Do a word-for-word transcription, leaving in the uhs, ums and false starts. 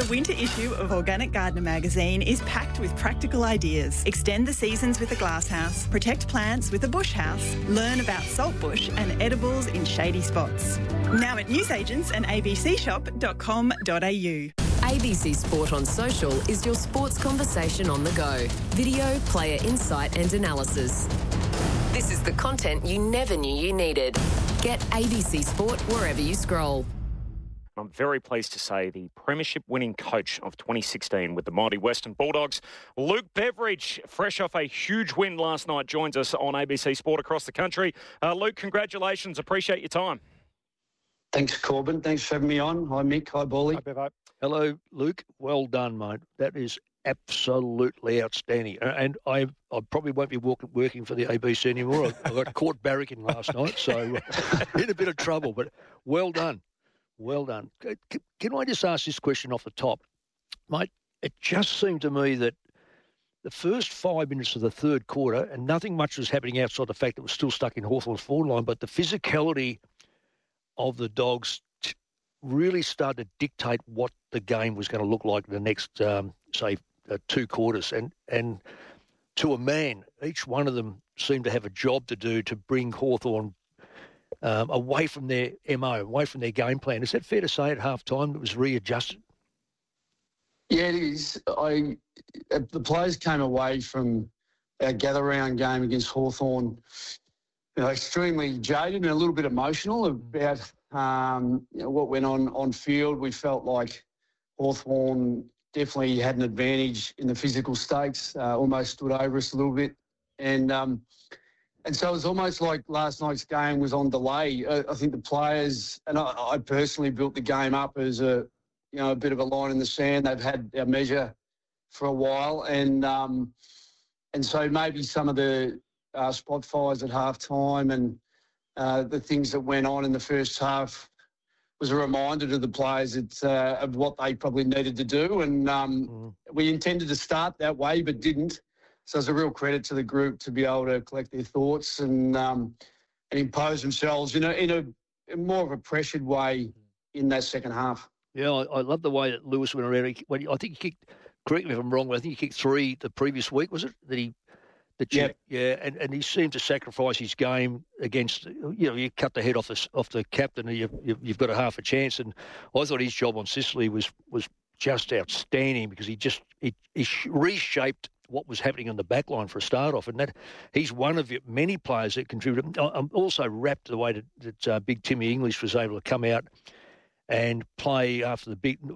The winter issue of Organic Gardener magazine is packed with practical ideas. Extend the seasons with a glasshouse, protect plants with a bush house, learn about saltbush and edibles in shady spots. Now at newsagents and a b c shop dot com dot a u. A B C Sport on Social is your sports conversation on the go. Video, player insight and analysis. This is the content you never knew you needed. Get A B C Sport wherever you scroll. I'm very pleased to say the premiership-winning coach of twenty sixteen with the mighty Western Bulldogs, Luke Beveridge, fresh off a huge win last night, joins us on A B C Sport across the country. Uh, Luke, congratulations. Appreciate your time. Thanks, Corbin. Thanks for having me on. Hi, Mick. Hi, Bolly. Hi, Bevo. Hello, Luke. Well done, mate. That is absolutely outstanding. And I I probably won't be walk, working for the A B C anymore. I, I got caught barracking last night, so in a bit of trouble. But well done. Well done. Can I just ask this question off the top? Mate, it just seemed to me that the first five minutes of the third quarter, and nothing much was happening outside the fact that it was still stuck in Hawthorn's forward line, but the physicality of the Dogs t- really started to dictate what the game was going to look like in the next, um, say, uh, two quarters. And, and to a man, each one of them seemed to have a job to do to bring Hawthorn Um, away from their M O, away from their game plan. Is that fair to say at half time it was readjusted? Yeah, it is. I the players came away from our gather round game against Hawthorn, you know, extremely jaded and a little bit emotional about um, you know, what went on on field. We felt like Hawthorn definitely had an advantage in the physical stakes, uh, almost stood over us a little bit, and. Um, And so it was almost like last night's game was on delay. Uh, I think the players, and I, I personally built the game up as a, you know, a bit of a line in the sand. They've had a measure for a while, and um, and so maybe some of the uh, spot fires at half time and uh, the things that went on in the first half was a reminder to the players that, uh, of what they probably needed to do. And um, mm. we intended to start that way, but didn't. So it's a real credit to the group to be able to collect their thoughts and um, and impose themselves in a, in a in more of a pressured way in that second half. Yeah, I, I love the way that Lewis went around. He, when he, I think he kicked, correct me if I'm wrong, but I think he kicked three the previous week, was it? That he, that you, yep. Yeah, and, and he seemed to sacrifice his game against, you know, you cut the head off the, off the captain and you've, you've, you've got a half a chance. And I thought his job on Sicily was, was just outstanding because he just he, he reshaped what was happening on the back line for a start off, and that he's one of many players that contributed. I'm also wrapped the way that, that uh, Big Timmy English was able to come out and play after the big